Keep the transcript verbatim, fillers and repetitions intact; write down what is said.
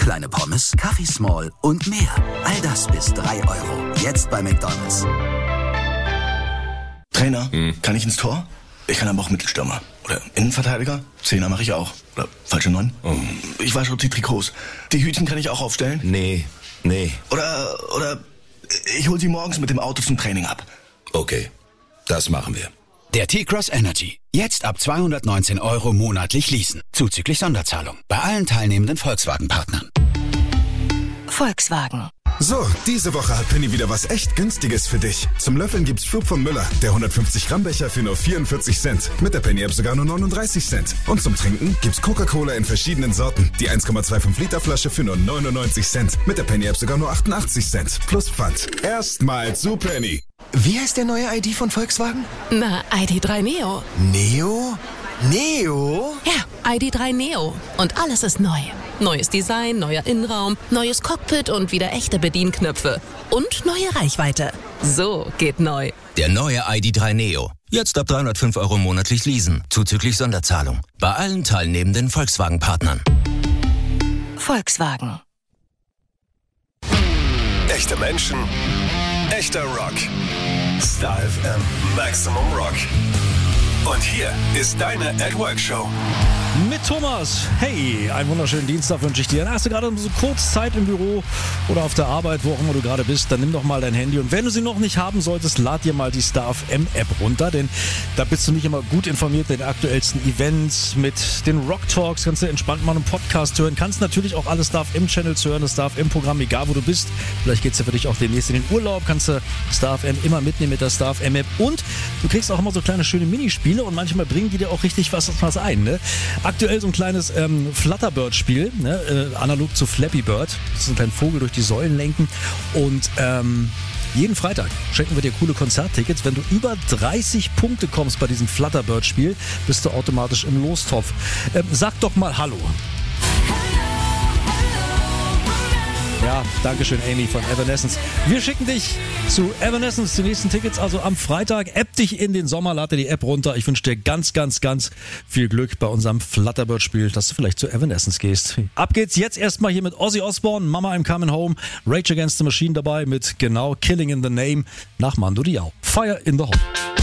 kleine Pommes, Kaffee Small und mehr. All das bis drei Euro. Jetzt bei McDonald's. Trainer, hm. kann ich ins Tor? Ich kann aber auch Mittelstürmer. Oder Innenverteidiger? Zehner mache ich auch. Oder falsche Neun? Oh. Ich wasche auch die Trikots. Die Hütchen kann ich auch aufstellen? Nee, nee. Oder, oder ich hol sie morgens mit dem Auto zum Training ab. Okay, das machen wir. Der T-Cross Energy. Jetzt ab zweihundertneunzehn Euro monatlich leasen. Zuzüglich Sonderzahlung. Bei allen teilnehmenden Volkswagen-Partnern. Volkswagen. So, diese Woche hat Penny wieder was echt Günstiges für dich. Zum Löffeln gibt's Flug von Müller, der hundertfünfzig Gramm Becher für nur vierundvierzig Cent. Mit der Penny App sogar nur neununddreißig Cent. Und zum Trinken gibt's Coca-Cola in verschiedenen Sorten. Die eins Komma fünfundzwanzig Liter Flasche für nur neunundneunzig Cent. Mit der Penny App sogar nur achtundachtzig Cent. Plus Pfand. Erstmal zu Penny. Wie heißt der neue I D von Volkswagen? Na, I D drei Neo. Neo? Neo? Ja, I D drei Neo. Und alles ist neu. Neues Design, neuer Innenraum, neues Cockpit und wieder echte Bedienknöpfe. Und neue Reichweite. So geht neu. Der neue I D drei Neo. Jetzt ab dreihundertfünf Euro monatlich leasen. Zuzüglich Sonderzahlung. Bei allen teilnehmenden Volkswagen-Partnern. Volkswagen. Echte Menschen. Echter Rock. Star F M Maximum Rock. Und hier ist deine At Work Show. Mit Thomas. Hey, einen wunderschönen Dienstag wünsche ich dir. Dann hast du gerade so kurz Zeit im Büro oder auf der Arbeit, wo auch immer du gerade bist, dann nimm doch mal dein Handy. Und wenn du sie noch nicht haben solltest, lad dir mal die Star F M App runter, denn da bist du nicht immer gut informiert mit den aktuellsten Events, mit den Rock Talks, kannst du entspannt mal einen Podcast hören, kannst natürlich auch alle Star F M Channels hören, das Star F M Programm, egal wo du bist. Vielleicht geht es ja für dich auch demnächst in den Urlaub, kannst du Star F M immer mitnehmen mit der Star F M App. Und du kriegst auch immer so kleine schöne Minispiele und manchmal bringen die dir auch richtig was, was ein, ne? Aktuell so ein kleines ähm, Flutterbird-Spiel, ne? äh, analog zu Flappy Bird. Das ist ein kleiner Vogel durch die Säulen lenken. Und ähm, jeden Freitag schenken wir dir coole Konzerttickets. Wenn du über dreißig Punkte kommst bei diesem Flutterbird-Spiel, bist du automatisch im Lostopf. Ähm, sag doch mal Hallo. Ja, Dankeschön, Amy von Evanescence. Wir schicken dich zu Evanescence, die nächsten Tickets, also am Freitag. App dich in den Sommer, lade die App runter. Ich wünsche dir ganz, ganz, ganz viel Glück bei unserem Flutterbird-Spiel, dass du vielleicht zu Evanescence gehst. Ab geht's jetzt erstmal hier mit Ozzy Osbourne, Mama I'm Coming Home, Rage Against the Machine dabei mit genau Killing in the Name nach Mando Diao. Fire in the Hole.